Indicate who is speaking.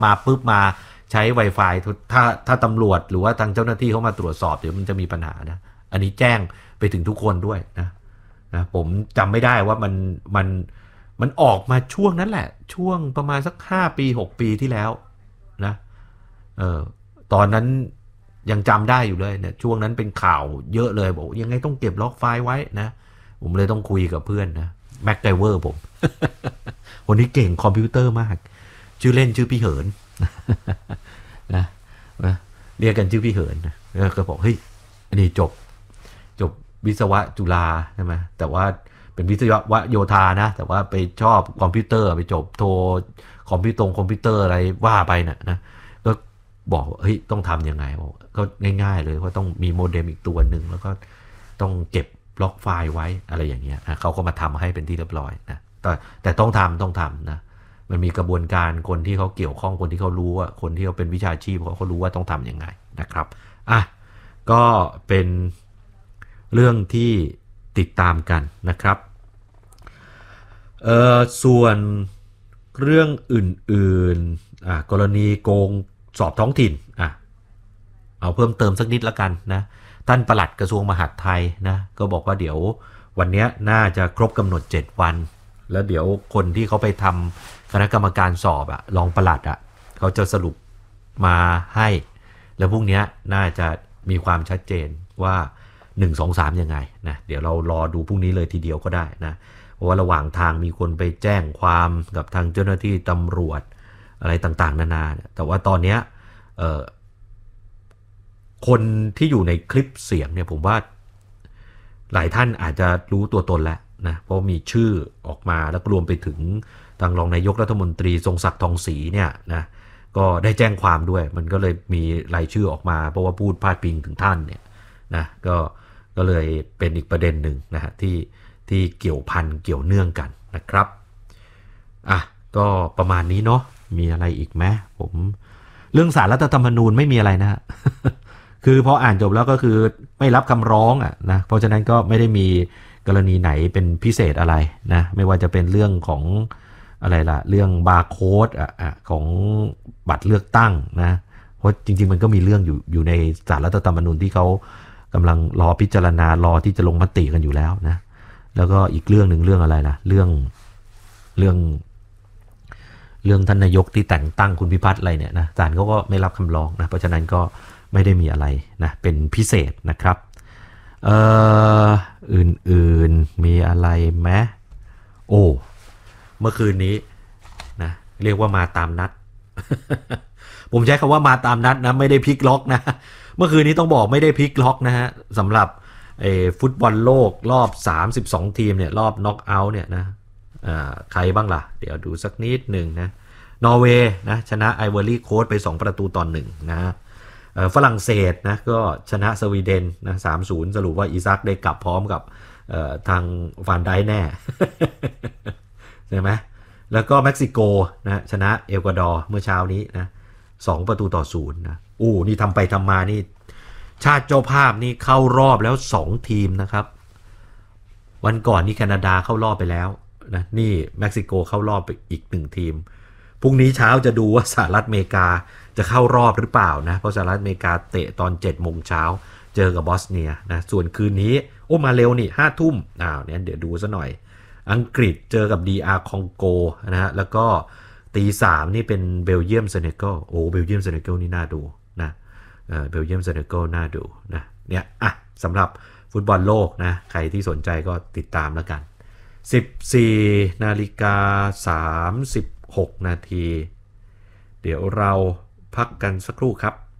Speaker 1: มาปุ๊บมาใช้ Wi-Fi ถ้าตำรวจหรือว่าทางเจ้าหน้าที่เขามาตรวจสอบเดี๋ยวมันจะมีปัญหานะอันนี้แจ้งไปถึงทุกคนด้วยนะผมจำไม่ได้ว่ามันออกมาช่วงนั้นแหละช่วงประมาณสัก5 ปี6 ปีที่แล้วนะตอนนั้นยังจำได้อยู่เลยเนี่ยช่วงนั้นเป็นข่าวเยอะเลยบอกยังไงต้องเก็บล็อกไฟล์ไว้นะผมเลยต้องคุยกับเพื่อนนะแม็กไกเวอร์ผมคนนี้เก่งคอมพิวเตอร์มากชื่อเล่นชื่อพี่เหินนะเรียกกันชื่อพี่เหินนะก็บอกเฮ้ยอันนี้จบวิศวะจุฬาใช่ไหมแต่ว่าเป็นวิศวะโยธานะแต่ว่าไปชอบคอมพิวเตอร์ไปจบโทคอมพิวเตอร์อะไรว่าไปนะก็บอกเฮ้ยต้องทำยังไงบอกก็ง่ายๆเลยว่าต้องมีโมเด็มอีกตัวหนึ่งแล้วก็ต้องเก็บล็อกไฟล์ไว้อะไรอย่างเงี้ยเขาก็มาทำให้เป็นที่เรียบร้อยนะแต่ต้องทำนะมันมีกระบวนการคนที่เขาเกี่ยวข้องคนที่เขารู้ว่าคนที่เขาเป็นวิชาชีพเขารู้ว่าต้องทำยังไงนะครับก็เป็นเรื่องที่ติดตามกันนะครับส่วนเรื่องอื่นๆกรณีโกงสอบท้องถิ่นเอาเพิ่มเติมสักนิดละกันนะท่านปลัดกระทรวงมหาดไทยนะก็บอกว่าเดี๋ยววันนี้น่าจะครบกำหนด7 วันแล้วเดี๋ยวคนที่เขาไปทำคณะกรรมการสอบรองปลัดเขาจะสรุปมาให้แล้วพรุ่งนี้น่าจะมีความชัดเจนว่า1 2 3ยังไงนะเดี๋ยวเรารอดูพรุ่งนี้เลยทีเดียวก็ได้นะเพราะว่าระหว่างทางมีคนไปแจ้งความกับทางเจ้าหน้าที่ตำรวจอะไรต่างๆนานาแต่ว่าตอนนี้คนที่อยู่ในคลิปเสียงเนี่ยผมว่าหลายท่านอาจจะรู้ตัวตนแล้วนะเพราะมีชื่อออกมาแล้วรวมไปถึงทางรองนายกรัฐมนตรีทรงศักดิ์ทองศรีเนี่ยนะก็ได้แจ้งความด้วยมันก็เลยมีรายชื่อออกมาเพราะว่าพูดพาดพิงถึงท่านเนี่ยนะก็เลยเป็นอีกประเด็นหนึ่งนะฮะที่เกี่ยวพันเกี่ยวเนื่องกันนะครับก็ประมาณนี้เนาะมีอะไรอีกไหมผมเรื่องศาลรัฐธรรมนูญไม่มีอะไรนะฮะ คือพออ่านจบแล้วก็คือไม่รับคำร้องนะเพราะฉะนั้นก็ไม่ได้มีกรณีไหนเป็นพิเศษอะไรนะไม่ว่าจะเป็นเรื่องของอะไรล่ะเรื่องบาร์โค้ดของบัตรเลือกตั้งนะเพราะจริงๆมันก็มีเรื่องอยู่ในศาลรัฐธรรมนูญที่เขากำลังรอพิจารณารอที่จะลงมติกันอยู่แล้วนะแล้วก็อีกเรื่องหนึ่งเรื่องอะไรล่ะเรื่องท่านนายกที่แต่งตั้งคุณพิพัฒน์อะไรเนี่ยนะศาลเขาก็ไม่รับคำร้องนะเพราะฉะนั้นก็ไม่ได้มีอะไรนะเป็นพิเศษนะครับอื่นๆมีอะไรไหมเมื่อคืนนี้นะเรียกว่ามาตามนัด ผมใช้คำว่ามาตามนัดนะไม่ได้พลิกล็อกนะเมื่อคืนนี้ต้องบอกไม่ได้พลิกล็อกนะฮะสำหรับฟุตบอลโลกรอบ32ทีมเนี่ยรอบน็อกเอาท์เนี่ยนะใครบ้างล่ะเดี๋ยวดูสักนิดหนึ่งนะนอร์เวย์นะชนะไอวอรี่โค้สต์ไป2-1นะฝรั่งเศสนะก็ชนะสวีเดนนะ3-0สรุปว่าอีซักได้กลับพร้อมกับทางฟานไดแน่ ใช่ไหมแล้วก็เม็กซิโกนะชนะเอกวาดอร์เมื่อเช้านี้นะ2-0นะนี่ทำไปทำมานี่ชาติเจ้าภาพนี่เข้ารอบแล้ว2ทีมนะครับวันก่อนนี่แคนาดาเข้ารอบไปแล้วนะนี่เม็กซิโกเข้ารอบไปอีก1ทีมพรุ่งนี้เช้าจะดูว่าสหรัฐอเมริกาจะเข้ารอบหรือเปล่านะเพราะสหรัฐอเมริกาเตะตอน 7 โมงเช้าเจอกับบอสเนียนะส่วนคืนนี้มาเร็วนี่ 5 ทุ่มเนี่ยเดี๋ยวดูซะหน่อยอังกฤษเจอกับ DR คองโกนะฮะแล้วก็ตี 3นี่เป็นเบลเยียมเซเนกัลเบลเยียมเซเนกัลนี่น่าดูนะเบลเยียมเซเนกัลน่าดูนะเนี่ยสำหรับฟุตบอลโลกนะใครที่สนใจก็ติดตามแล้วกัน 14:36 นาทีเดี๋ยวเราพักกันสักครู่ครับ